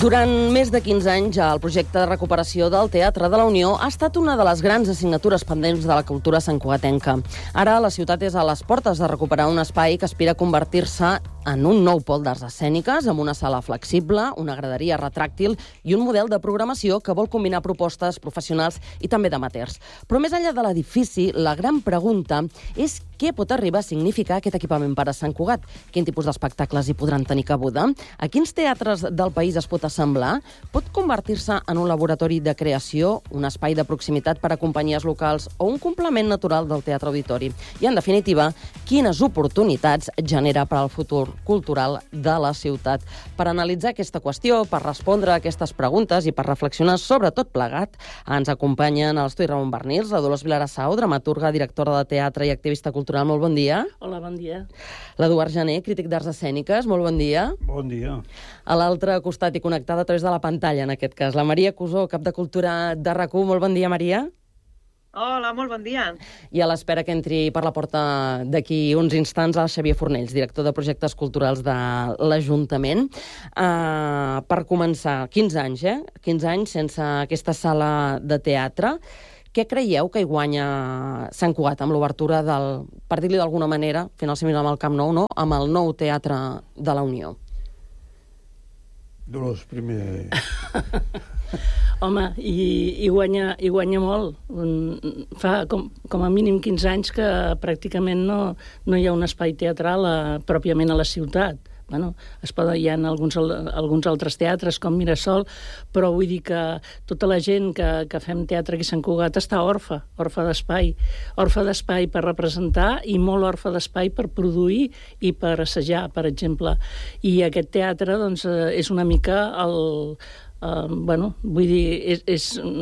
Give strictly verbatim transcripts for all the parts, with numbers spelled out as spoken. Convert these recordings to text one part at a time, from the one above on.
Durant més de quinze anys, el projecte de recuperació del Teatre de la Unió ha estat una de les grans assignatures pendents de la cultura santcugatenca. Ara, la ciutat és a les portes de recuperar un espai que aspira a convertir-se en un nou pol d'arts escèniques, amb una sala flexible, una graderia retràctil i un model de programació que vol combinar propostes professionals i també d'amateurs. Però més enllà de l'edifici, la gran pregunta és què pot arribar a significar aquest equipament per a Sant Cugat? Quin tipus d'espectacles hi podran tenir cabuda? A quins teatres del país es pot assemblar? Pot convertir-se en un laboratori de creació, un espai de proximitat per a companyies locals o un complement natural del teatre auditori? I, en definitiva, quines oportunitats genera per al futur cultural de la ciutat? Per analitzar aquesta qüestió, per respondre a aquestes preguntes i per reflexionar sobre tot plegat, ens acompanyen a l'estudi Ramon Barnils, la Dolors Vilarassau, dramaturga, directora de teatre i activista cultural. Molt bon dia. Hola, bon dia. L'Eduard Jané, crític d'arts escèniques. Molt bon dia. Bon dia. A l'altre costat i connectada a través de la pantalla, en aquest cas, la Maria Cusó, cap de Cultura de RAC u. Molt bon dia, Maria. Hola, molt bon dia. I a l'espera que entri per la porta d'aquí uns instants el Xavier Fornells, director de projectes culturals de l'Ajuntament. Uh, per començar, quinze anys, eh? quinze anys sense aquesta sala de teatre. Què creieu que hi guanya Sant Cugat amb l'obertura del, per dir-li d'alguna manera, final similar amb el Camp Nou, no? Amb el nou Teatre de la Unió? Dolors, primer... Home, i, i, guanya, i guanya molt. Fa com, com a mínim quinze anys que pràcticament no, no hi ha un espai teatral a, pròpiament a la ciutat. Bueno, es poden, hi ha alguns, alguns altres teatres com Mirasol, però vull dir que tota la gent que, que fem teatre aquí a Sant Cugat està orfa, orfa d'espai. Orfa d'espai per representar i molt orfa d'espai per produir i per assajar, per exemple. I aquest teatre doncs, és una mica el... Uh, bueno, vull dir, és, és,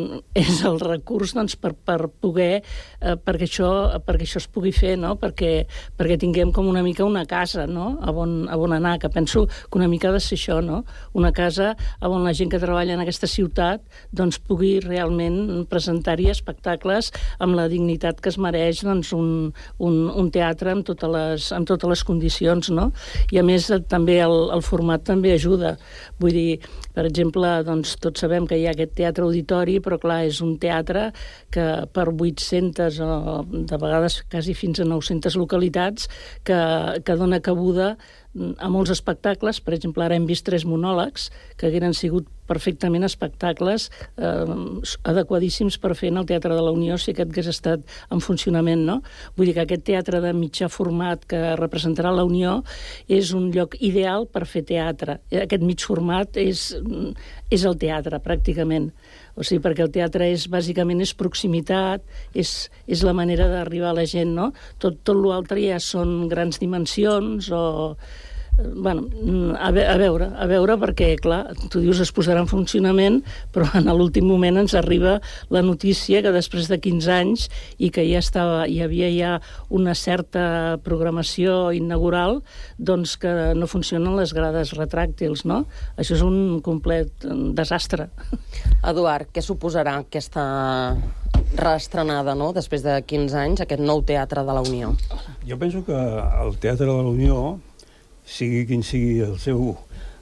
és el recurs doncs, per, per poder, uh, perquè, això, perquè això es pugui fer, no? perquè, perquè tinguem com una mica una casa, no? a, on, a on anar, que penso que una mica ha de ser això, no? Una casa on la gent que treballa en aquesta ciutat doncs, pugui realment presentar-hi espectacles amb la dignitat que es mereix doncs, un, un, un teatre amb totes les, amb totes les condicions, no? I a més també el, el format també ajuda. Vull dir, per exemple, doncs tots sabem que hi ha aquest teatre auditori, però clar, és un teatre que per vuit-centes o de vegades quasi fins a nou-centes localitats que, que dona cabuda a molts espectacles. Per exemple, ara hem vist tres monòlegs que hagueren sigut perfectament espectacles eh, adequadíssims per fer en el Teatre de la Unió si aquest hagués estat en funcionament, no? Vull dir que aquest teatre de mitjà format que representarà la Unió és un lloc ideal per fer teatre. Aquest mig format és, és el teatre, pràcticament. O sigui, perquè el teatre és, bàsicament, és proximitat, és, és la manera d'arribar a la gent, no? Tot, tot l'altre ja són grans dimensions o... Bueno, a, ve a veure, a veure, perquè, clar, tu dius es posarà en funcionament, però en l'últim moment ens arriba la notícia que després de quinze anys i que ja estava, hi havia ja una certa programació inaugural, doncs que no funcionen les grades retràctils, no? Això és un complet desastre. Eduard, què suposarà aquesta reestrenada, no?, després de quinze anys, aquest nou Teatre de la Unió? Jo penso que el Teatre de la Unió, sigui quin sigui el seu,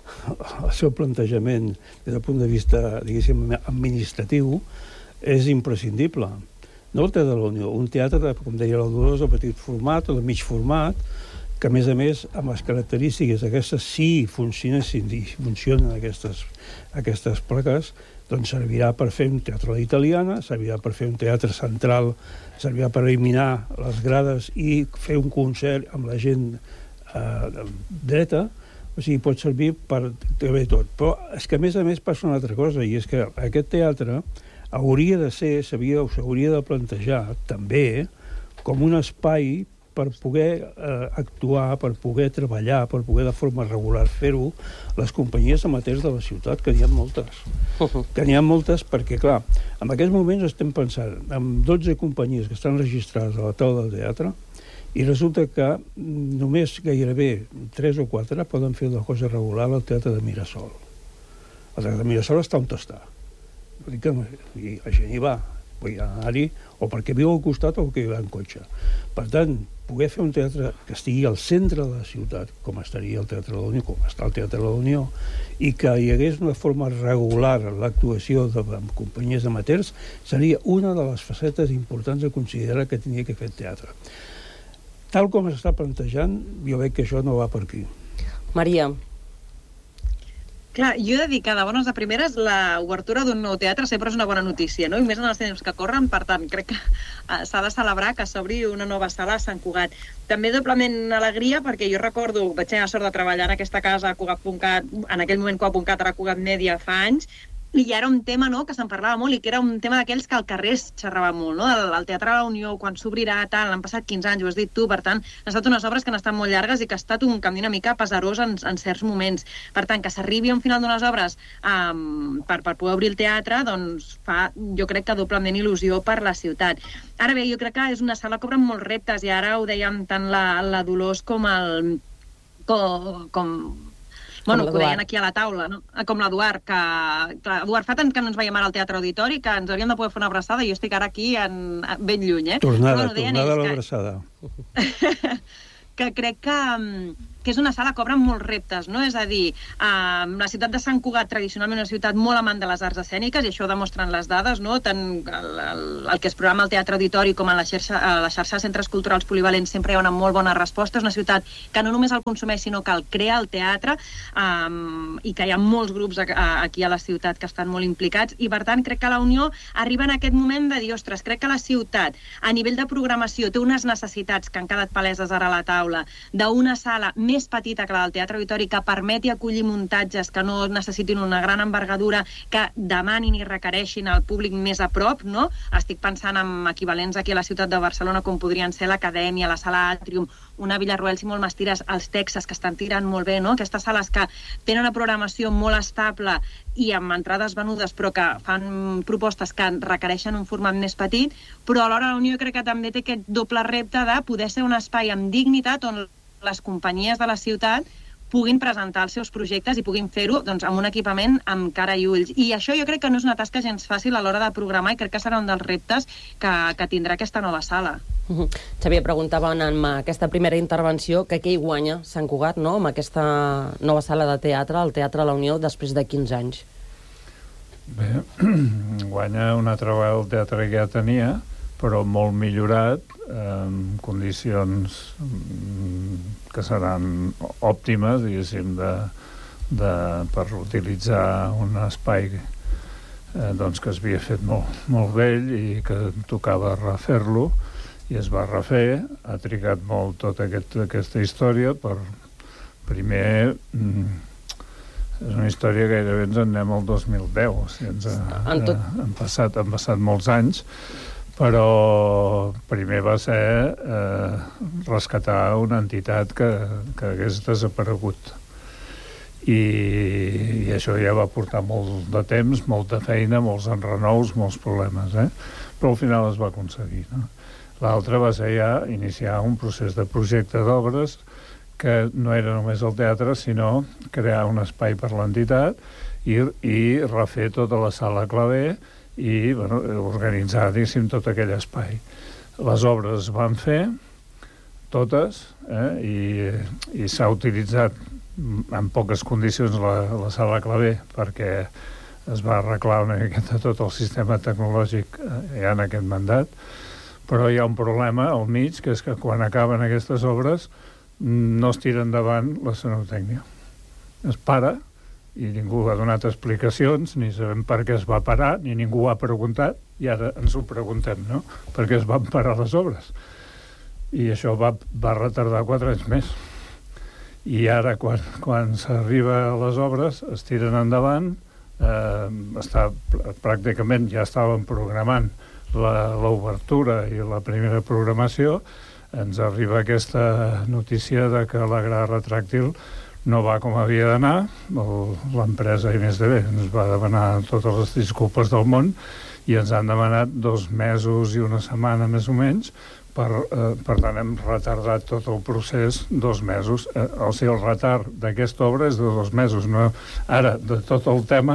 el seu plantejament des del punt de vista, diguéssim, administratiu, és imprescindible. No el Teatre de la Unió, un teatre, com deia la Dolors, de petit format o de mig format, que a més a més, amb les característiques aquestes, si funcionessin i funcionen aquestes, aquestes plaques, doncs servirà per fer un teatre a la italiana, servirà per fer un teatre central, servirà per eliminar les grades i fer un concert amb la gent Uh, dreta, o sigui, pot servir per bé tot. Però és que a més a més passa una altra cosa, i és que aquest teatre hauria de ser, s'hauria de plantejar també com un espai per poder uh, actuar, per poder treballar, per poder de forma regular fer-ho, les companyies amateurs de la ciutat, que n'hi ha moltes. Uh-huh. Que n'hi ha moltes perquè, clar, en aquests moments estem pensant en dotze companyies que estan registrades a la taula del teatre, i resulta que només gairebé tres o quatre poden fer una cosa regular al Teatre de Mirasol. El Teatre de Mirasol està on està. I la gent hi va. podia anar-hi o perquè viu al costat o perquè va en cotxe. Per tant, poder fer un teatre que estigui al centre de la ciutat, com estaria el Teatre de la Unió, com està el Teatre de la Unió, i que hi hagués una forma regular l'actuació de, amb companyies amateurs, seria una de les facetes importants a considerar que tenia que fer el teatre. Tal com s'està plantejant, jo veig que això no va per aquí. Maria. Clar, jo he de dir que de bones a primeres l'obertura d'un nou teatre sempre és una bona notícia, no? I més en els temps que corren, per tant, crec que s'ha de celebrar que s'obri una nova sala a Sant Cugat. També doblement alegria perquè jo recordo, vaig tenir la sort de treballar en aquesta casa a Cugat punt cat, en aquell moment Cugat punt cat era Cugat Media fa anys, i ja era un tema, no?, que se'n parlava molt i que era un tema d'aquells que al carrer es xerrava molt, no?, el, el Teatre de la Unió, quan s'obrirà, tal, han passat quinze anys, ho has dit tu, per tant, han estat unes obres que han estat molt llargues i que ha estat un camí una mica pesarós en, en certs moments. Per tant, que s'arribi a un final d'unes obres um, per, per poder obrir el teatre, doncs fa, jo crec que doblement il·lusió per la ciutat. Ara bé, jo crec que és una sala que obre molts reptes i ara ho dèiem tant la, la Dolors com el... com... com Bueno, que ho deien aquí a la taula, no? Com l'Eduard, que... Clar, Eduard, fa tant que no ens veiem ara al Teatre Auditori que ens hauríem de poder fer una abraçada i jo estic ara aquí en... ben lluny, eh? Tornada, bueno, tornada a l'abraçada. Que... que crec que, que és una sala que obre molts reptes, no? És a dir, eh, la ciutat de Sant Cugat, tradicionalment una ciutat molt amant de les arts escèniques, i això ho demostren les dades, no? Tant el, el, el que es programa al Teatre Auditori com a la xarxa, a la xarxa de centres culturals polivalents sempre hi ha una molt bona resposta. És una ciutat que no només el consumeix, sinó que el crea el teatre, eh, i que hi ha molts grups a, a, aquí a la ciutat que estan molt implicats, i per tant crec que la Unió arriba en aquest moment de dir, ostres, crec que la ciutat a nivell de programació té unes necessitats que han quedat paleses ara a la taula, d'una sala més petita que la del Teatre Auditori, que permeti acollir muntatges que no necessitin una gran envergadura, que demanin i requereixin al públic més a prop, no? Estic pensant en equivalents aquí a la ciutat de Barcelona, com podrien ser l'Acadèmia, la Sala Atrium, una Villarroel, si molt m'estires, els Texas, que estan tirant molt bé, no? Aquestes sales que tenen una programació molt estable i amb entrades venudes, però que fan propostes que requereixen un format més petit, però alhora la Unió crec que també té aquest doble repte de poder ser un espai amb dignitat on les companyies de la ciutat puguin presentar els seus projectes i puguin fer-ho doncs, amb un equipament amb cara i ulls. I això jo crec que no és una tasca gens fàcil a l'hora de programar i crec que serà un dels reptes que, que tindrà aquesta nova sala. Uh-huh. Xavier, preguntava en aquesta primera intervenció que què hi guanya Sant Cugat, no?, amb aquesta nova sala de teatre, el Teatre de la Unió, després de quinze anys. Bé, guanya una altra vegada el teatre que ja tenia, però molt millorat, en condicions que seran òptimes, diguéssim, de, de, per utilitzar un espai eh, doncs, que es havia fet molt, molt vell i que tocava refer-lo, i es va refer. Ha trigat molt tota aquest, aquesta història per, primer, és una història que gairebé ens en anem al dos mil deu, o sigui, ens ha, en tot... han, passat, han passat molts anys, però primer va ser eh, rescatar una entitat que, que hagués desaparegut. I, I això ja va portar molt de temps, molta feina, molts enrenous, molts problemes, eh? Però al final es va aconseguir, no? L'altre va ser ja iniciar un procés de projecte d'obres que no era només el teatre, sinó crear un espai per l'entitat i, i refer tota la sala claver i bueno, organitzar, diguéssim, tot aquell espai. Les obres es van fer, totes, eh? i, i s'ha utilitzat en poques condicions la, la sala claver perquè es va arreglar una miqueta tot el sistema tecnològic eh, ja en aquest mandat, però hi ha un problema al mig, que és que quan acaben aquestes obres no es tira endavant la sonotècnia. Es para i ningú ha donat explicacions, ni sabem per què es va parar, ni ningú ha preguntat, i ara ens ho preguntem, no? Per què es van parar les obres? I això va, va retardar quatre anys més. I ara, quan, quan s'arriba a les obres, es tiren endavant, eh, està, pràcticament ja estàvem programant l'obertura i la primera programació, ens arriba aquesta notícia de que la gra retràctil no va com havia d'anar. L'empresa I més D B ens va demanar totes les disculpes del món i ens han demanat dos mesos i una setmana més o menys. Per, eh, per tant, hem retardat tot el procés dos mesos. Eh, o sigui, el retard d'aquesta obra és de dos mesos. No? Ara, de tot el tema,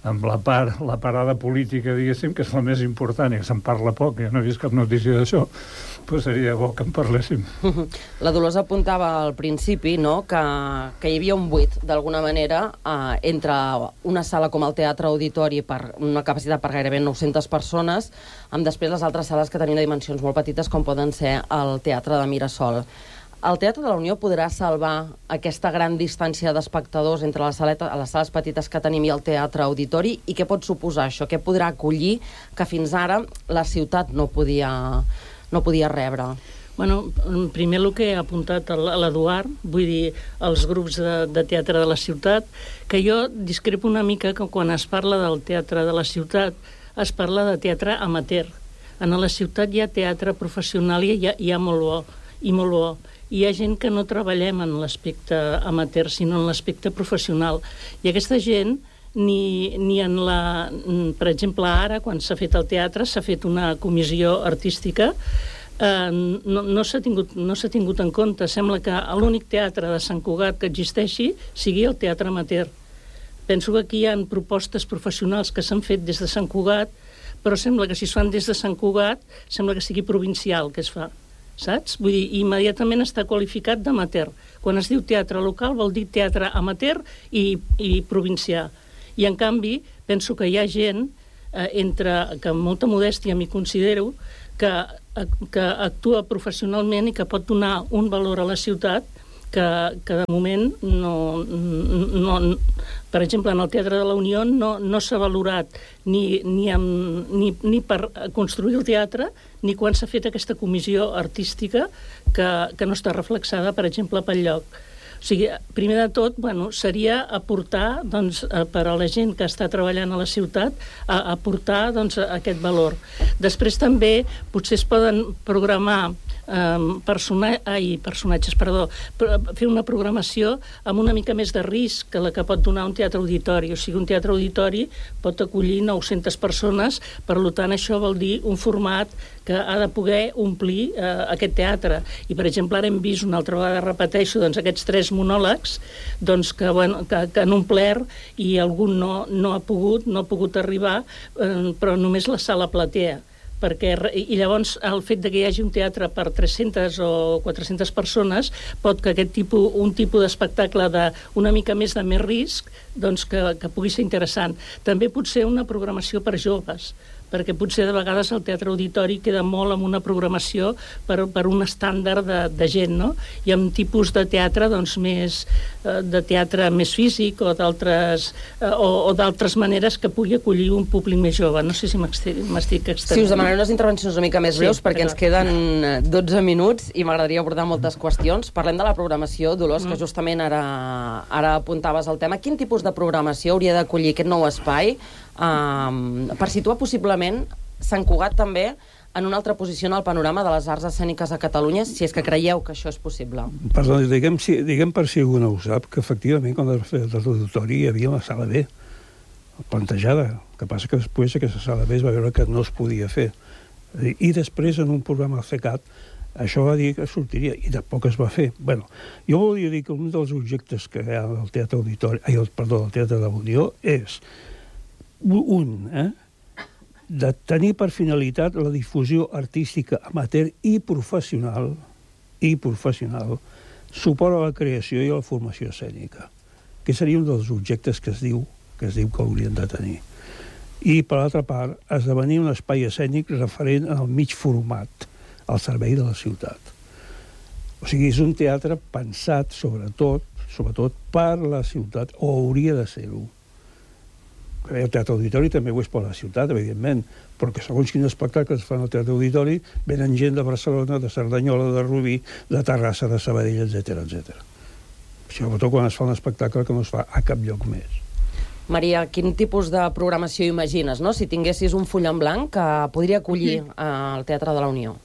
amb la, part, la parada política, diguéssim, que és la més important i que se'n parla poc, jo no he vist cap notícia d'això, però seria bo que en parléssim. La Dolors apuntava al principi, no?, que, que hi havia un buit, d'alguna manera, eh, entre una sala com el Teatre Auditori, per una capacitat per gairebé nou-centes persones, amb després les altres sales que tenien dimensions molt petites, com poden ser el Teatre de Mirasol. El Teatre de la Unió podrà salvar aquesta gran distància d'espectadors entre les, saleta, les sales petites que tenim i el Teatre Auditori, i què pot suposar això? Què podrà acollir que fins ara la ciutat no podia, no podia rebre? Bueno, primer el que ha apuntat l'Eduard, vull dir, els grups de, de teatre de la ciutat, que jo discrepo una mica que quan es parla del teatre de la ciutat es parla de teatre amateur. En la ciutat hi ha teatre professional i hi ha, hi ha molt bo, i molt bo. Hi ha gent que no treballem en l'aspecte amateur, sinó en l'aspecte professional. I aquesta gent, ni, ni en la... Per exemple, ara, quan s'ha fet el teatre, s'ha fet una comissió artística, eh, no, no s'ha tingut, no s'ha tingut en compte. Sembla que l'únic teatre de Sant Cugat que existeixi sigui el teatre amateur. Penso que aquí hi ha propostes professionals que s'han fet des de Sant Cugat, però sembla que si es fan des de Sant Cugat, sembla que sigui provincial que es fa. Saps? Vull dir, immediatament està qualificat d'amateur. Quan es diu teatre local vol dir teatre amateur i, i provincià. I en canvi, penso que hi ha gent, eh, entre, que amb molta modèstia m'hi considero, que, que actua professionalment i que pot donar un valor a la ciutat que, que de moment no, no... Per exemple, en el Teatre de la Unió no, no s'ha valorat ni, ni, amb, ni, ni per construir el teatre ni quan s'ha fet aquesta comissió artística que, que no està reflexada, per exemple, pel lloc. O sigui, primer de tot, bueno, seria aportar, doncs, per a la gent que està treballant a la ciutat, a aportar, doncs, aquest valor. Després també potser es poden programar Um, persona... Ai, personatges, perdó, fer una programació amb una mica més de risc que la que pot donar un teatre auditori. O sigui, un teatre auditori pot acollir nou-centes persones, per tant, això vol dir un format que ha de poder omplir uh, aquest teatre. I, per exemple, ara hem vist una altra vegada, repeteixo, doncs, aquests tres monòlegs doncs, que, bueno, que, que han omplert i algun no, no ha pogut, no ha pogut arribar, uh, però només la sala platea. Perquè, i llavors el fet de que hi hagi un teatre per tres-centes o quatre-centes persones pot que aquest tipus, un tipus d'espectacle de una mica més de més risc, doncs que, que pugui ser interessant. També pot ser una programació per joves, perquè potser de vegades el teatre auditori queda molt amb una programació per, per un estàndard de, de gent, no? I amb tipus de teatre doncs més de teatre més físic o d'altres o, o d'altres maneres que pugui acollir un públic més jove. No sé si m'estic extenent. Sí, us demanaré unes intervencions una mica més breus, sí, perquè ens queden dotze minuts i m'agradaria abordar moltes qüestions. Parlem de la programació, Dolors, mm. que justament ara, ara apuntaves el tema. Quin tipus de programació hauria d'acollir aquest nou espai um, per situar possiblement Sant Cugat també en una altra posició en el panorama de les arts escèniques a Catalunya, si és que creieu que això és possible? Perdó, diguem, si, diguem per si algú no ho sap, que efectivament quan es va fer l'auditori hi havia una sala B plantejada. El que passa que després aquesta sala B es va veure que no es podia fer. I després, en un programa del CECAT, això va dir que sortiria, i tampoc es va fer. Bueno, jo volia dir que un dels objectes que hi ha al Teatre Auditori, ai, perdó, al Teatre de la Unió és un, eh? de tenir per finalitat la difusió artística amateur i professional, i professional, suport a la creació i a la formació escènica, que seria un dels objectes que es diu que es diu que haurien de tenir. I, per l'altra part, esdevenir un espai escènic referent al mig format, al servei de la ciutat. O sigui, és un teatre pensat, sobretot, sobretot per la ciutat, o hauria de ser-ho. El Teatre Auditori també ho és per la ciutat, evidentment, però que segons quins espectacles es fan al Teatre Auditori venen gent de Barcelona, de Cerdanyola, de Rubí, de Terrassa, de Sabadell, etcètera, etcètera. Sobretot quan es fa un espectacle que no es fa a cap lloc més. Maria, quin tipus de programació imagines, no? Si tinguessis un full en blanc que podria acollir mm. al Teatre de la Unió?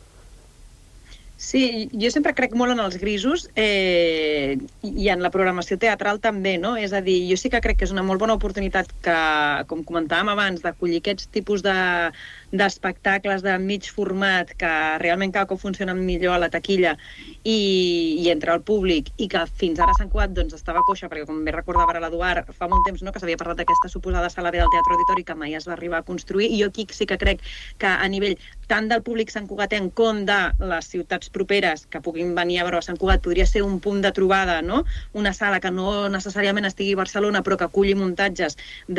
Sí, jo sempre crec molt en els grisos eh, i en la programació teatral també, no? És a dir, jo sí que crec que és una molt bona oportunitat que, com comentàvem abans, d'acollir aquests tipus de, d'espectacles de mig format que realment cada cop funcionen millor a la taquilla i, i entre el públic, i que fins ara Sant Cugat doncs, estava coixa, perquè com bé recordava ara l'Eduard, fa molt temps no, que s'havia parlat d'aquesta suposada sala B del Teatre Auditori que mai es va arribar a construir, i jo aquí sí que crec que a nivell tant del públic santcugatenc com de les ciutats properes que puguin venir a veure a Sant Cugat podria ser un punt de trobada, no? Una sala que no necessàriament estigui a Barcelona però que aculli muntatges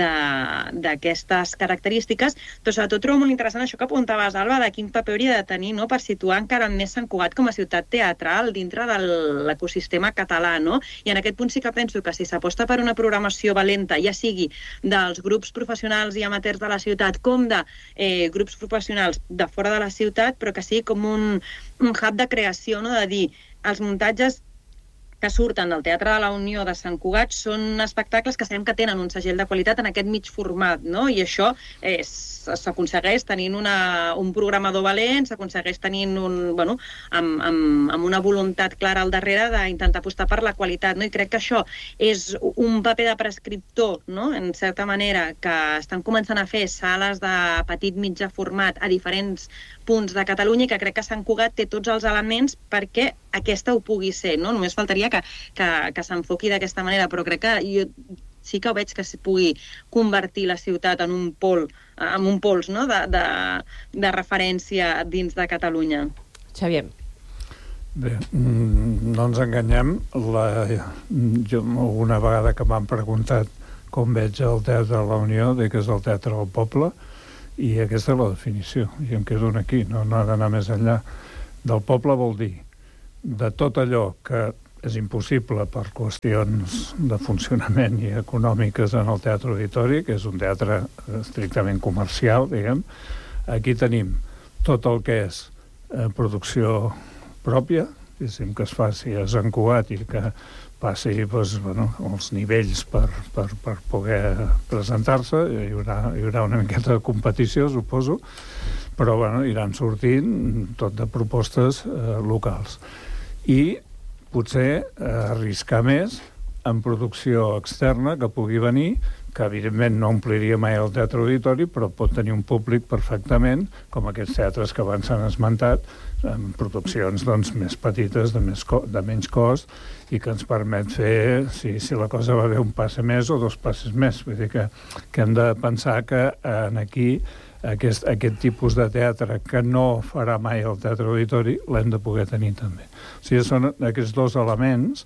d'aquestes característiques. Però sobretot trobo molt interessant això que apuntaves, Alba, de quin paper hauria de tenir, no?, per situar encara més Sant Cugat com a ciutat teatral dintre de l'ecosistema català, no? I en aquest punt sí que penso que si s'aposta per una programació valenta, ja sigui dels grups professionals i amateurs de la ciutat com de eh, grups professionals de fora de la ciutat, però que sigui com un, un hub de creació, no?, de dir, els muntatges que surten del Teatre de la Unió de Sant Cugat són espectacles que sabem que tenen un segell de qualitat en aquest mig format, no? I això s'aconsegueix tenint una, un programador valent, s'aconsegueix tenint un, bueno, amb, amb, amb una voluntat clara al darrere d'intentar apostar per la qualitat, no? I crec que això és un paper de prescriptor, no?, en certa manera, que estan començant a fer sales de petit mitjà format a diferents punts de Catalunya, i que crec que Sant Cugat té tots els elements perquè aquesta ho pugui ser, no? Només faltaria que, que, que s'enfoqui d'aquesta manera, però crec que jo sí que ho veig que es pugui convertir la ciutat en un pol, en un pols, no?, de, de, de referència dins de Catalunya. Xavier. Bé, no ens enganyem. La, jo alguna vegada que m'han preguntat com veig el Teatre de la Unió, dic que és el Teatre del Poble, i aquesta és la definició, i em quedo aquí, no, no ha d'anar més enllà. Del poble vol dir de tot allò que és impossible per qüestions de funcionament i econòmiques en el Teatre Auditori, que és un teatre estrictament comercial, diguem. Aquí tenim tot el que és eh, producció pròpia, diguéssim, que es faci a Sant Cugat i que passi doncs, bueno, els nivells per, per, per poder presentar-se. Hi haurà, hi haurà una miqueta de competició, suposo, però bueno, iran sortint tot de propostes eh, locals. I potser eh, arriscar més en producció externa que pugui venir, que evidentment no ompliria mai el Teatre Auditori, però pot tenir un públic perfectament, com aquests teatres que abans s'han esmentat, amb produccions doncs, més petites, de, més co de menys cost, i que ens permet fer, si, si la cosa va bé, un passe més o dos passes més. Vull dir que, que hem de pensar que en aquí aquest, aquest tipus de teatre que no farà mai el Teatre Auditori l'hem de poder tenir també. O sigui, són aquests dos elements.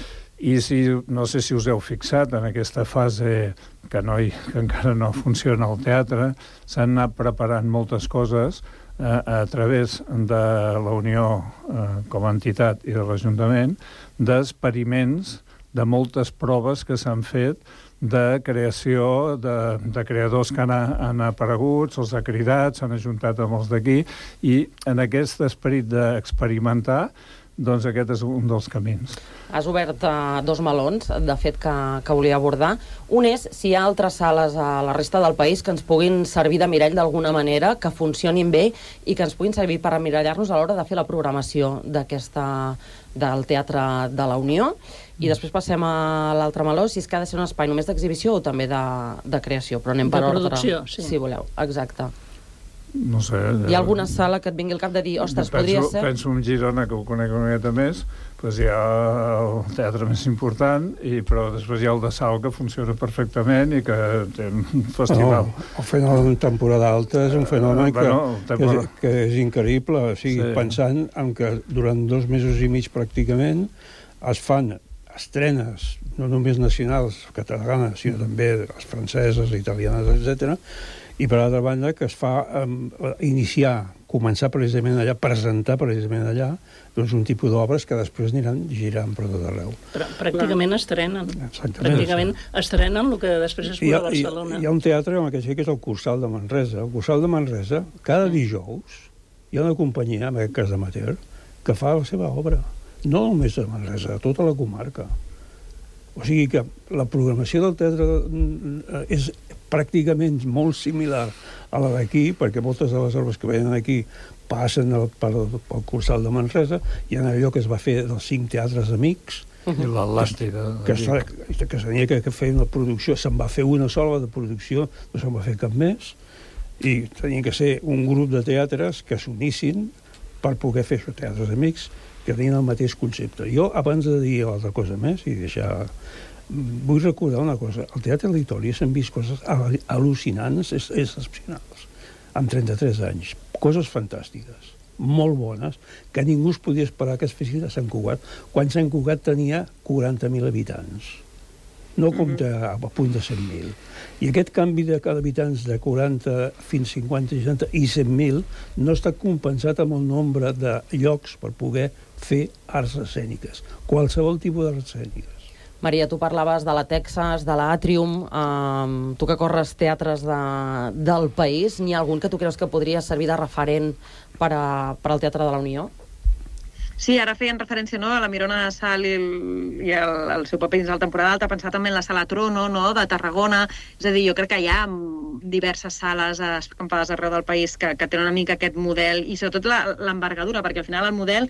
I si, no sé si us heu fixat en aquesta fase que, no hi, que encara no funciona el teatre, s'han anat preparant moltes coses eh, a través de la Unió eh, com a entitat i de l'Ajuntament, d'experiments, de moltes proves que s'han fet de creació de, de creadors que han, han aparegut, se'ls ha cridat, s'han ajuntat amb els d'aquí, i en aquest esperit d'experimentar, doncs aquest és un dels camins. Has obert uh, dos melons, de fet, que, que volia abordar. Un és si hi ha altres sales a la resta del país que ens puguin servir de mirall d'alguna manera, que funcionin bé i que ens puguin servir per emmirallar-nos a l'hora de fer la programació d'aquesta del Teatre de la Unió. I després passem a l'altre meló, si és que ha de ser un espai només d'exhibició o també de, de creació, però anem per de ordre. producció, sí. Si voleu, exacte. No sé... Hi ha alguna sala que et vingui al cap de dir, ostres, penso, podria ser... Penso en Girona, que ho conec una miqueta més, doncs hi ha el teatre més important, i, però després hi ha el de Salt, que funciona perfectament i que té un festival. No, el fenomen temporada alta és un fenomen uh, bueno, que, tempor... que, és, que és increïble. O sigui, sí. Pensant en que durant dos mesos i mig pràcticament es fan estrenes, no només nacionals, catalanes, sinó també les franceses, italianes, etcètera. I per altra banda que es fa um, iniciar, començar precisament allà, presentar precisament allà, doncs un tipus d'obres que després aniran girant per tot arreu. Però pràcticament estrenen. Exactament. Pràcticament estrenen el que després es veurà a Barcelona. Hi ha un teatre amb aquest que és el Cursal de Manresa. El Cursal de Manresa, cada dijous, hi ha una companyia, en aquest cas amateur, que fa la seva obra. No només de Manresa, de tota la comarca. O sigui que la programació del teatre és pràcticament molt similar a la d'aquí, perquè moltes de les obres que venen aquí passen pel, pel Cursal de Manresa. Hi ha allò que es va fer dels cinc teatres amics, i l'Atlàntida, que, que, que s'havia que fer una producció, se'n va fer una sola de producció, no se'n va fer cap més, I tenien que ser un grup de teatres que s'unissin per poder fer això, teatres amics, que tenien el mateix concepte. Jo, abans de dir altra cosa més, i deixar... Vull recordar una cosa. Al Teatre Auditori s'han vist coses al·lucinants, és, és excepcionals, amb trenta-tres anys. Coses fantàstiques, molt bones, que ningú es podia esperar que es fessin a Sant Cugat, quan Sant Cugat tenia quaranta mil habitants. No compta a punt de cent mil. I aquest canvi de cada habitants de quaranta fins a cinquanta, seixanta i cent mil no està compensat amb el nombre de llocs per poder fer arts escèniques, qualsevol tipus d'arts escèniques. Maria, tu parlaves de la Texas, de l'Atrium, eh, tu que corres teatres de, del país, n'hi ha algun que tu creus que podria servir de referent per, a, per al Teatre de la Unió? Sí, ara feien referència, no, a la Mirona de Sal i el, i el, el seu paper dins la temporada alta, pensar també en la Sala Trono, no, de Tarragona. És a dir, jo crec que hi ha diverses sales escampades arreu del país que, que tenen una mica aquest model i sobretot l'envergadura, perquè al final el model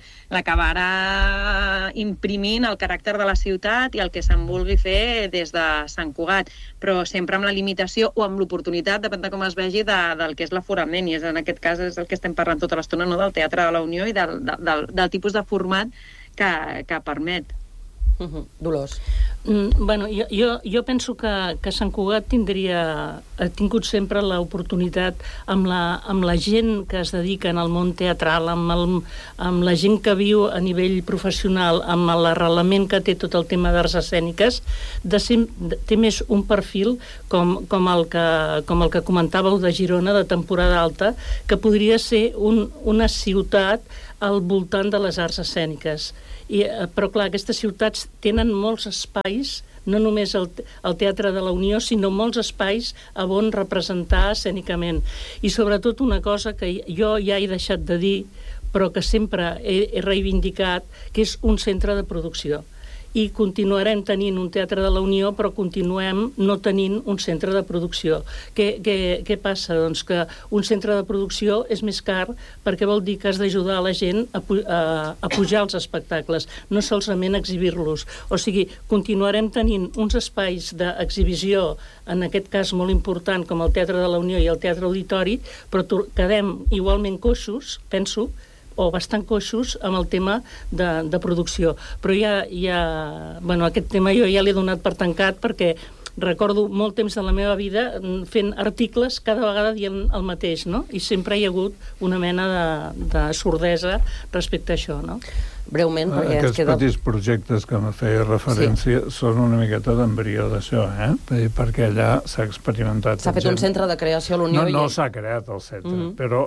l'acabarà imprimint el caràcter de la ciutat i el que se'n vulgui fer des de Sant Cugat, però sempre amb la limitació o amb l'oportunitat, depèn de com es vegi, de, del que és l'aforament, i és, en aquest cas és el que estem parlant tota l'estona, no, del Teatre de la Unió i del, del, del tipus de format que, que permet. Uh-huh. Dolors. Mm, bueno, jo, jo, jo penso que, que Sant Cugat tindria, ha tingut sempre l'oportunitat amb la, amb la gent que es dedica en el món teatral, amb, el, amb la gent que viu a nivell professional, amb l'arrelament que té tot el tema d'arts escèniques, de ser, de, té més un perfil com, com, el que, com el que comentàveu de Girona, de temporada alta, que podria ser un, una ciutat al voltant de les arts escèniques. I, però clar, aquestes ciutats tenen molts espais, no només el, el Teatre de la Unió, sinó molts espais a on representar escènicament. I sobretot una cosa que jo ja he deixat de dir, però que sempre he, he reivindicat, que és un centre de producció. I continuarem tenint un Teatre de la Unió, però continuem no tenint un centre de producció. Què, què, què passa? Doncs que un centre de producció és més car perquè vol dir que has d'ajudar a la gent a, a, a pujar els espectacles, no solament exhibir-los. O sigui, continuarem tenint uns espais d'exhibició, en aquest cas molt important, com el Teatre de la Unió i el Teatre Auditori, però quedem igualment coixos, penso, o bastant coixos amb el tema de, de producció. Però ja, ja, bueno, aquest tema jo ja l'he donat per tancat perquè recordo molt temps de la meva vida fent articles cada vegada dient el mateix, no? I sempre hi ha hagut una mena de, de sordesa respecte a això, no? Breument, perquè Aquests ens queda... petits projectes que me feia referència sí. són una miqueta d'embrió d'això, eh? Perquè allà s'ha experimentat... S'ha fet gent... un centre de creació a l'Unió... No, no i... s'ha creat el centre, mm -hmm. però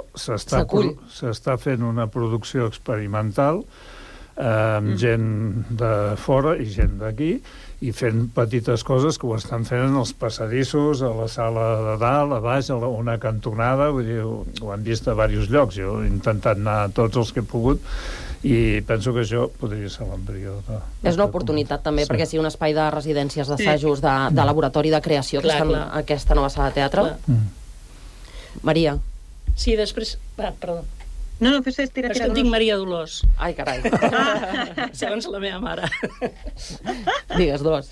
s'està fent una producció experimental eh, amb mm. gent de fora i gent d'aquí, i fent petites coses que ho estan fent en els passadissos, a la sala de dalt, a baix, a una cantonada, vull dir, ho, ho han vist a diversos llocs. Jo he intentat anar a tots els que he pogut i penso que això podria ser l'embrió. De, és una oportunitat també, sí. perquè sigui un espai de residències, d'assajos, de, de laboratori de creació, clar, que està en aquesta nova sala de teatre. Mm. Maria. Sí, després... Ah, perdó. No, no, fes tira, tira. És que dic Maria Dolors. Ai, carai. Segons la meva mare. Digues, Dolors.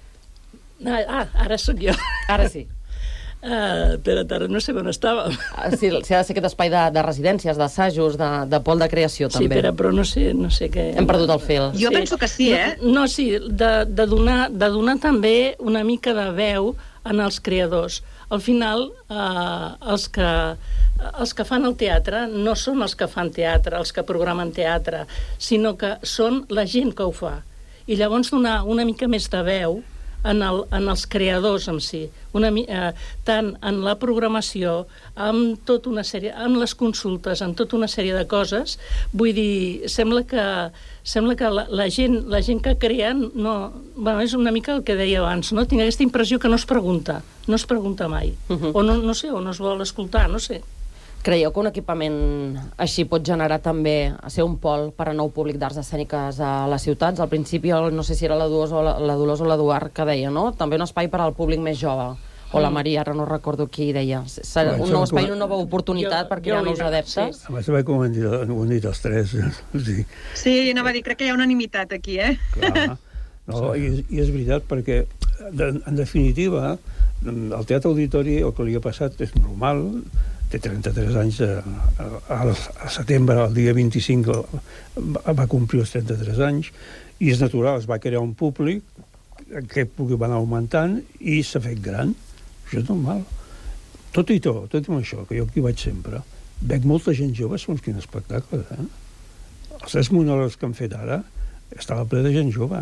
Ah, ara sóc jo. Ara sí. Uh, espera't, ara no sé on estàvem. Sí, sí, ha de ser aquest espai de, de residències, d'assajos, de, de pol de creació, també. Sí, Pere, però no sé, no sé què... Hem perdut el fil. Jo sí. penso que sí, eh? No, no sí, de, de, donar, de donar també una mica de veu en els creadors. Al final, eh, els, que, els que fan el teatre no són els que fan teatre, els que programen teatre, sinó que són la gent que ho fa. I llavors donar una mica més de veu en, el, en els creadors en si, una, eh, tant en la programació, amb tota una sèrie, amb les consultes, amb tota una sèrie de coses. Vull dir, sembla que, sembla que la, la, gent, la gent que crea, no, bueno, és una mica el que deia abans, no? Tinc aquesta impressió que no es pregunta, no es pregunta mai, uh-huh. o no, no sé, o no es vol escoltar, no sé. Creieu que un equipament així pot generar també a ser un pol per a nou públic d'arts escèniques a les ciutats? Al principi, no sé si era la Dolors o la, la Dolors o l'Eduard que deia, no? També un espai per al públic més jove. O la Maria, ara no recordo qui deia. Serà un nou espai, una nova oportunitat per crear nous adeptes? A més, com ho han dit, ho han dit els tres. Sí, sí, anava a dir, crec que hi ha unanimitat aquí, eh? Clar. No, i, i és veritat, perquè, de, en definitiva, el Teatre Auditori, el que li ha passat és normal, té trenta-tres anys, al setembre, el dia vint-i-cinc, va complir els trenta-tres anys, i és natural, es va crear un públic, aquest públic va anar augmentant i s'ha fet gran. Això és normal. Tot i tot, tot i amb això, que jo aquí vaig sempre, veig molta gent jove, segons quin espectacle, eh? Els tres monòlegs que han fet ara estava ple de gent jove.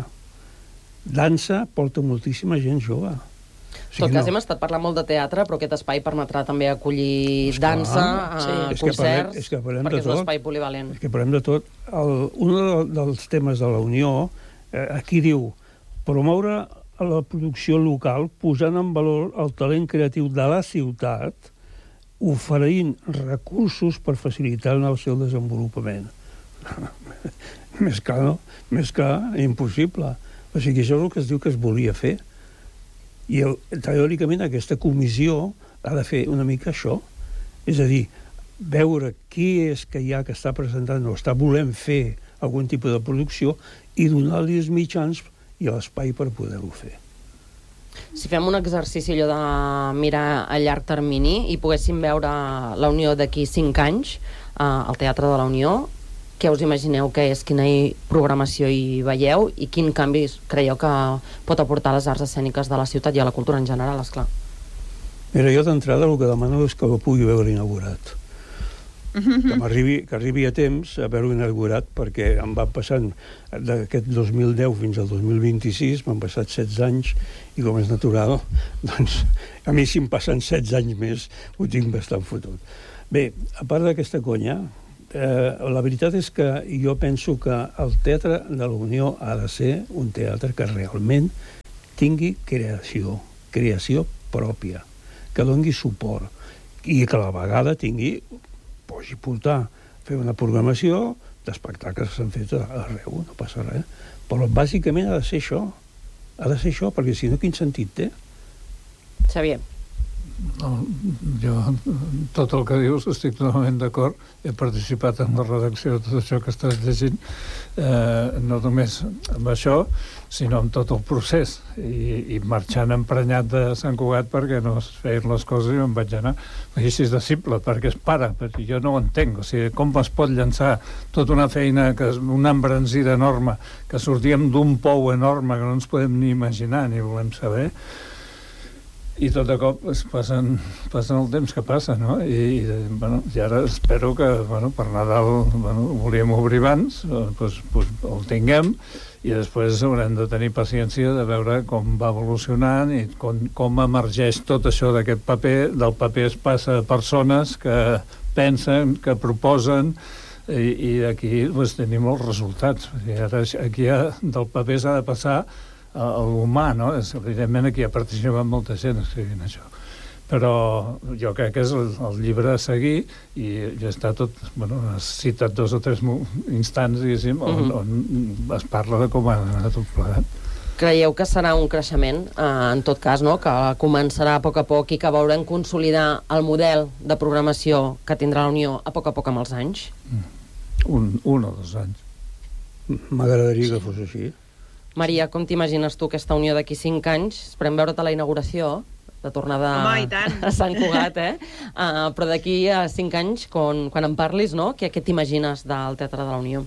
Dansa porta moltíssima gent jove. En tot cas, hem estat parlant molt de teatre, però aquest espai permetrà també acollir dansa, concerts, perquè és un espai polivalent. És que parlem de tot. Un dels temes de la Unió, aquí diu, promoure la producció local posant en valor el talent creatiu de la ciutat, oferint recursos per facilitar el seu desenvolupament. Més clar, no? Més clar, impossible. O sigui, això és el que es diu que es volia fer. I teòricament aquesta comissió ha de fer una mica això, és a dir, veure qui és que hi ha que està presentant o està volent fer algun tipus de producció i donar-li els mitjans i l'espai per poder-ho fer. Si fem un exercici allò de mirar a llarg termini i poguéssim veure la Unió d'aquí cinc anys al Teatre de la Unió, què us imagineu que és, quina programació hi veieu i quin canvi creieu que pot aportar a les arts escèniques de la ciutat i a la cultura en general, esclar? Mira, jo d'entrada el que demano és que ho pugui veure inaugurat. Que m'arribi, que arribi a temps a veure inaugurat, perquè em va passant d'aquest dos mil deu fins al dos mil vint-i-sis, m'han passat setze anys, i com és natural, doncs a mi si em passen setze anys més ho tinc bastant fotut. Bé, a part d'aquesta conya, Eh, la veritat és que jo penso que el Teatre de la Unió ha de ser un teatre que realment tingui creació, creació pròpia, que doni suport i que a la vegada tingui, posi portar, fer una programació d'espectacles que s'han fet arreu, no passa res. Però bàsicament ha de ser això, ha de ser això, perquè si no, quin sentit té? Xavier. No, jo, tot el que dius, estic totalment d'acord. He participat en la redacció de tot això que estàs llegint, eh, no només amb això, sinó amb tot el procés. I, i marxant emprenyat de Sant Cugat perquè no es feien les coses i me'n vaig anar. Així és de simple, perquè es para, perquè jo no ho entenc. O sigui, com es pot llançar tota una feina, que és una embranzida enorme, que sortíem d'un pou enorme que no ens podem ni imaginar ni volem saber, i tot de cop es passen, passen el temps que passa, no? I, i, bueno, i ara espero que, bueno, per Nadal, bueno, volíem obrir abans, doncs, doncs el tinguem, i després haurem de tenir paciència de veure com va evolucionant i com, com emergeix tot això d'aquest paper. Del paper es passa a persones que pensen, que proposen, i, i d'aquí doncs, tenim els resultats. I ara aquí ha, del paper s'ha de passar a l'humà, no? Evidentment aquí ha participat molta gent escrivint això. Però jo crec que és el, el llibre a seguir i ja està tot... Bueno, has citat dos o tres instants, diguéssim, on, mm-hmm. on es parla de com ha anat tot plegat. Creieu que serà un creixement, eh, en tot cas, no? Que començarà a poc a poc i que veurem consolidar el model de programació que tindrà la Unió a poc a poc amb els anys? Mm. Un, un o dos anys. M'agradaria que fos així. Maria, com t'imagines tu aquesta Unió d'aquí cinc anys? Esperem veure't a la inauguració, de tornada Home, a Sant Cugat, eh? Uh, però d'aquí a cinc anys, quan, quan en parlis, no? Què, què t'imagines del Teatre de la Unió?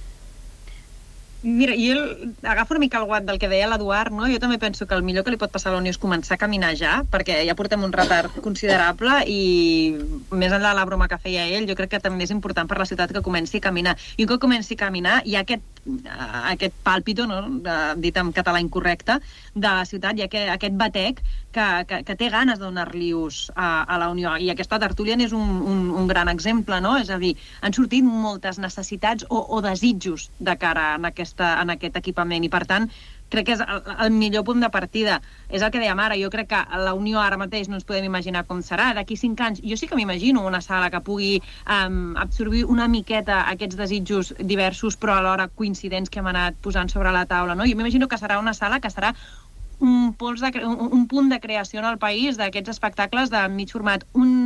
Mira, jo agafo una mica el guant del que deia l'Eduard, no? Jo també penso que el millor que li pot passar a la Unió és començar a caminar ja, perquè ja portem un retard considerable i més enllà de la broma que feia ell, jo crec que també és important per la ciutat que comenci a caminar. I un cop comenci a caminar, hi ha aquest, aquest pàlpito, no? Dit en català incorrecte, de la ciutat, hi ha aquest batec que, que, que té ganes de donar-li ús a, a la Unió. I aquesta tertúlia és un, un, un gran exemple, no? És a dir, han sortit moltes necessitats o, o desitjos de cara a aquest en aquest equipament i per tant crec que és el, el millor punt de partida. És el que dèiem ara, jo crec que la Unió ara mateix no ens podem imaginar com serà d'aquí cinc anys. Jo sí que m'imagino una sala que pugui um, absorbir una miqueta aquests desitjos diversos però alhora coincidents que hem anat posant sobre la taula, no? Jo m'imagino que serà una sala que serà un, pols de, un, un punt de creació en el país d'aquests espectacles de mig format. Un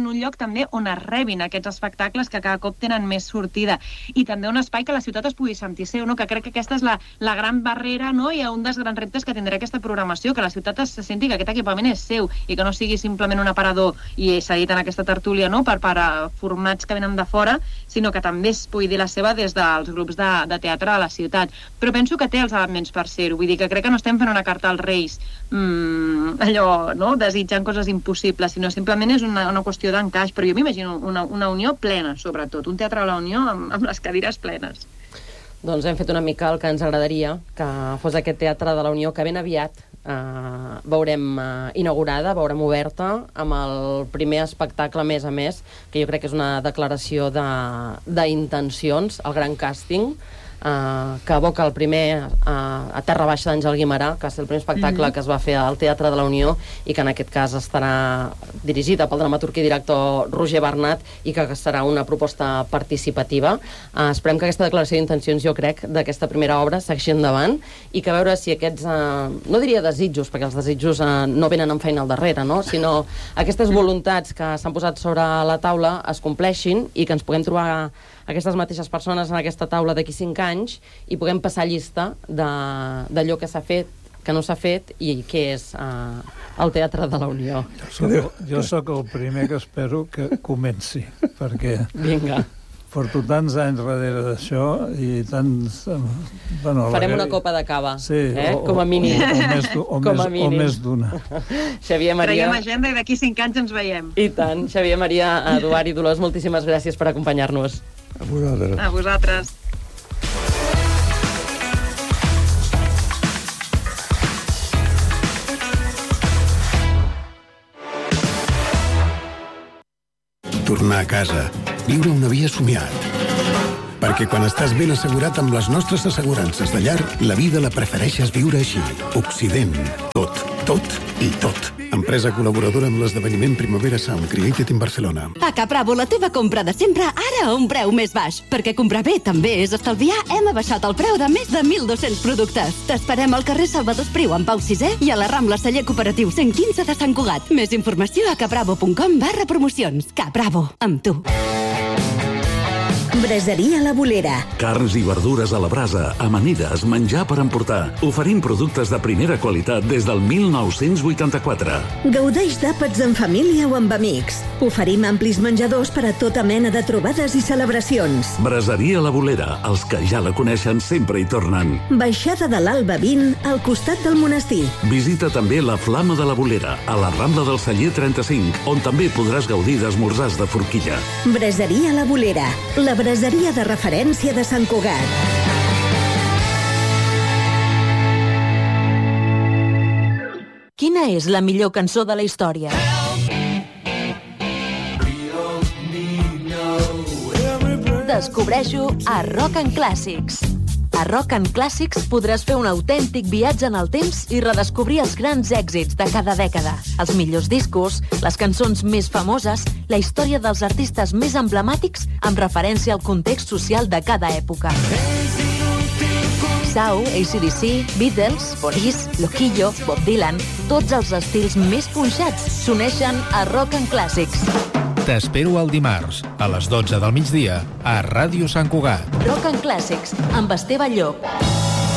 en un lloc també on es rebin aquests espectacles que cada cop tenen més sortida. I també un espai que la ciutat es pugui sentir seu, no? Que crec que aquesta és la, la gran barrera, no? I un dels grans reptes que tindrà aquesta programació, que la ciutat es senti que aquest equipament és seu i que no sigui simplement un aparador, i s'ha dit en aquesta tertúlia, no? per, per a formats que venen de fora, sinó que també es pugui dir la seva des dels grups de, de teatre de la ciutat. Però penso que té els elements per ser-ho, vull dir que crec que no estem fent una carta als Reis mmm, allò, no?, desitjant coses impossibles, sinó simplement és una, una qüestió d'encaix, però jo m'imagino una, una unió plena, sobretot, un teatre de la Unió amb, amb les cadires plenes. Doncs hem fet una mica el que ens agradaria, que fos aquest teatre de la Unió, que ben aviat Uh, veurem uh, inaugurada, veurem oberta, amb el primer espectacle, a més a més, que jo crec que és una declaració d'intencions, el gran càsting, uh, que evoca el primer uh, a Terra Baixa d'Àngel Guimerà, que va ser el primer espectacle mm-hmm. que es va fer al Teatre de la Unió i que en aquest cas estarà dirigida pel dramaturg i director Roger Bernat i que serà una proposta participativa. Uh, esperem que aquesta declaració d'intencions, jo crec, d'aquesta primera obra segueixi endavant i que a veure si aquests, uh, no diria desitjos, perquè els desitjos uh, no venen amb feina al darrere, no? Sinó aquestes voluntats que s'han posat sobre la taula es compleixin i que ens puguem trobar aquestes mateixes persones en aquesta taula d'aquí cinc anys i puguem passar llista d'allò que s'ha fet, que no s'ha fet i què és uh, el Teatre de la Unió. Jo, jo sóc el primer que espero que comenci, perquè Vinga. porto tants anys darrere d'això i tants... Bueno, Farem la... una copa de cava, sí, eh? o, com a mínim. O, o, més, o, com més, o més d'una. Xavier Maria... Traiem agenda i d'aquí cinc anys ens veiem. I tant. Xavier Maria, Eduard i Dolors, moltíssimes gràcies per acompanyar-nos. A vosaltres. A vosaltres. Tornar a casa, viure una vida somiat. Perquè quan estàs ben assegurat amb les nostres assegurances de llar, la vida la prefereixes viure així. Occident. Tot, tot i tot. Empresa col·laboradora amb l'esdeveniment Primavera Sound, Created in Barcelona. A Capravo, la teva compra de sempre, ara a un preu més baix. Perquè comprar bé també és estalviar, hem abaixat el preu de més de mil dos-cents productes. T'esperem al carrer Salvador Espriu, en Pau sisè, i a la Rambla Celler Cooperatiu cent quinze de Sant Cugat. Més informació a capravo punt com barra promocions. Capravo, amb tu. Braseria La Bolera. Carns i verdures a la brasa, amanides, menjar per emportar. Oferim productes de primera qualitat des del mil nou-cents vuitanta-quatre. Gaudeix d'àpats en família o amb amics. Oferim amplis menjadors per a tota mena de trobades i celebracions. Braseria La Bolera. Els que ja la coneixen sempre hi tornen. Baixada de l'Alba vint, al costat del monestir. Visita també la Flama de la Bolera, a la Rambla del Celler trenta-cinc, on també podràs gaudir d'esmorzars de forquilla. Braseria La Bolera. La braseria de referència de Sant Cugat. Quina és la millor cançó de la història? Descobreixo a Rock and Classics. A Rock and Classics podràs fer un autèntic viatge en el temps i redescobrir els grans èxits de cada dècada, els millors discos, les cançons més famoses, la història dels artistes més emblemàtics amb referència al context social de cada època. Sau, A C D C, Beatles, Boris, Loquillo, Bob Dylan, tots els estils més punxats s'uneixen a Rock and Classics. T'espero el dimarts, a les dotze del migdia, a Ràdio Sant Cugat. Rock and Classics, amb Esteve Llop.